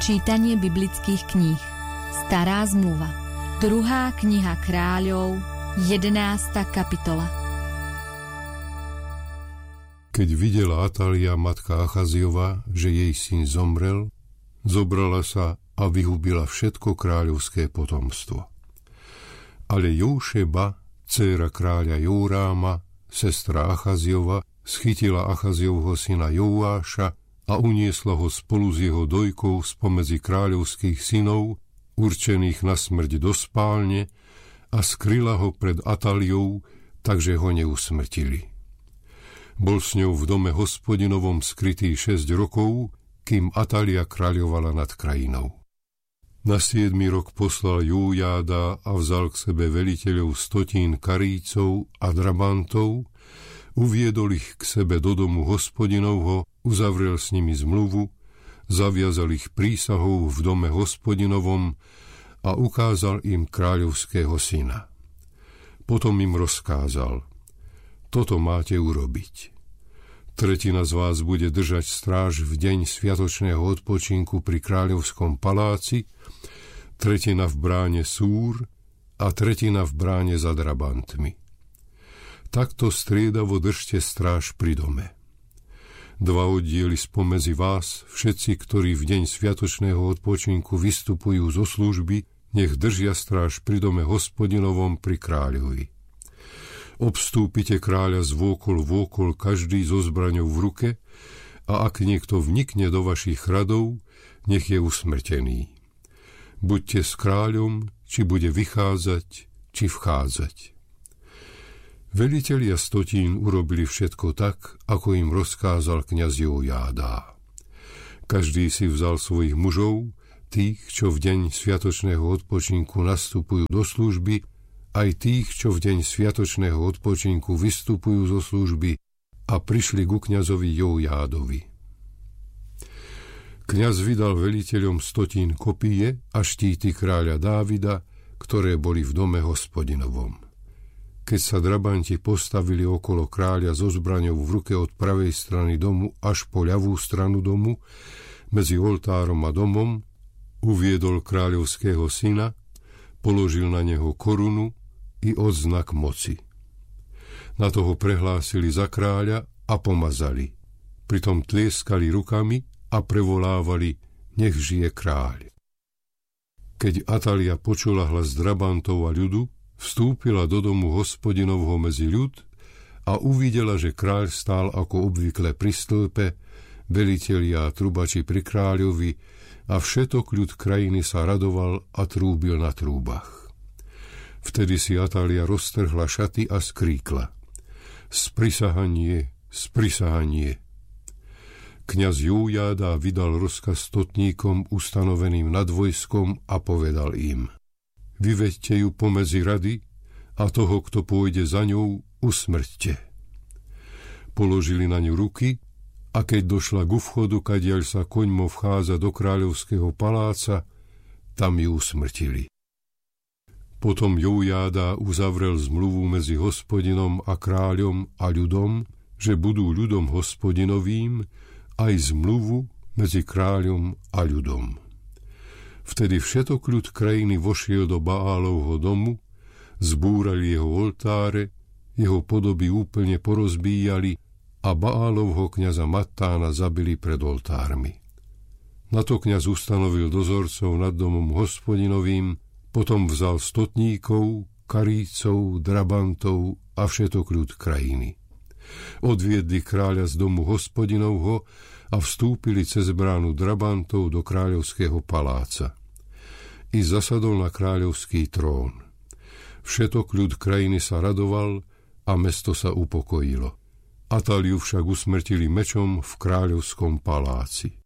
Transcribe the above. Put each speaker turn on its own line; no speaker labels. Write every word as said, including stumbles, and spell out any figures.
Čítanie biblických kníh. Stará zmluva. Druhá kniha kráľov, jedenásta kapitola.
Keď videla Atalia, matka Achaziova, že jej syn zomrel, zobrala sa a vyhubila všetko kráľovské potomstvo. Ale Joušeba, dcéra kráľa Jóráma, sestra Achaziova, schytila Achaziovho syna Jouáša a uniesla ho spolu s jeho dojkou spomedzi kráľovských synov, určených na smrť do spálne, a skryla ho pred Ataliou, takže ho neusmrtili. Bol s ňou v dome Hospodinovom skrytý šesť rokov, kým Atalia kráľovala nad krajinou. Na siedmy rok poslal Jújáda a vzal k sebe veliteľov stotín Karícov a Drabantov, uviedol ich k sebe do domu Hospodinovho, uzavrel s nimi zmluvu, zaviazal ich prísahou v dome Hospodinovom a ukázal im kráľovského syna. Potom im rozkázal: toto máte urobiť. Tretina z vás bude držať stráž v deň sviatočného odpočinku pri kráľovskom paláci, tretina v bráne Súr a tretina v bráne za Drabantmi. Takto striedavo držte stráž pri dome. Dva oddiely spomedzi vás, všetci, ktorí v deň sviatočného odpočinku vystupujú zo služby, nech držia stráž pri dome Hospodinovom pri kráľovi. Obstúpite kráľa z vôkol vôkol každý so zbraňou v ruke, a ak niekto vnikne do vašich radov, nech je usmrtený. Buďte s kráľom, či bude vychádzať, či vchádzať. Velitelia stotín urobili všetko tak, ako im rozkázal kňaz Jojádá. Každý si vzal svojich mužov, tých, čo v deň sviatočného odpočinku nastupujú do služby, aj tých, čo v deň sviatočného odpočinku vystupujú zo služby, a prišli ku kňazovi Jojádovi. Kňaz vydal veliteľom stotín kopie a štíty kráľa Dávida, ktoré boli v dome Hospodinovom. Keď sa drabanti postavili okolo kráľa so zbraňou v ruke od pravej strany domu až po ľavú stranu domu, medzi oltárom a domom, uviedol kráľovského syna, položil na neho korunu i odznak moci. Na to ho prehlásili za kráľa a pomazali. Pritom tlieskali rukami a prevolávali: nech žije kráľ. Keď Atalia počula hlas drabantov a ľudu, vstúpila do domu Hospodinovho medzi ľud a uvidela, že kráľ stál ako obvykle pri stĺpe, velitelia a trubači pri kráľovi, a všetok ľud krajiny sa radoval a trúbil na trúbach. Vtedy si Atalia roztrhla šaty a skríkla: sprisahanie, sprisahanie. Kňaz Jújáda vydal rozkaz stotníkom ustanoveným nad vojskom a povedal im: vyveďte ju pomedzi rady a toho, kto pôjde za ňou, usmrťte. Položili na ňu ruky, a keď došla ku vchodu, kadiaľ sa koňmo vchádza do kráľovského paláca, tam ju usmrtili. Potom Jújáda uzavrel zmluvu medzi Hospodinom a kráľom a ľudom, že budú ľudom Hospodinovým, aj zmluvu medzi kráľom a ľudom. Vtedy všetok ľud krajiny vošiel do Baálovho domu, zbúrali jeho oltáre, jeho podoby úplne porozbíjali a Baálovho kňaza Mattána zabili pred oltármi. Na to kňaz ustanovil dozorcov nad domom Hospodinovým, potom vzal stotníkov, Karícov, Drabantov a všetok ľud krajiny. Odviedli kráľa z domu Hospodinovho a vstúpili cez bránu Drabantov do kráľovského paláca. I zasadol na kráľovský trón. Všetok ľud krajiny sa radoval a mesto sa upokojilo. Ataliu však usmrtili mečom v kráľovskom paláci.